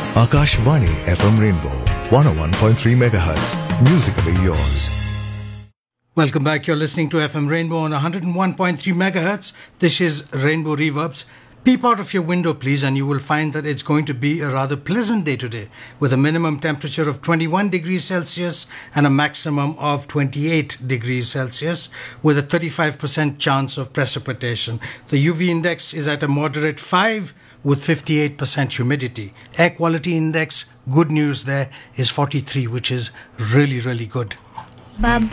Akashvani FM Rainbow 101.3 MHz. Musically yours. Welcome back. You're listening to FM Rainbow on 101.3 megahertz. This is Rainbow Reverbs. Peep out of your window, please, and you will find that it's going to be a rather pleasant day today, with a minimum temperature of 21 degrees Celsius and a maximum of 28 degrees Celsius, with a 35% chance of precipitation. The UV index is at a moderate 5, with 58% humidity. Air quality index, good news there, is 43, which is really, really good.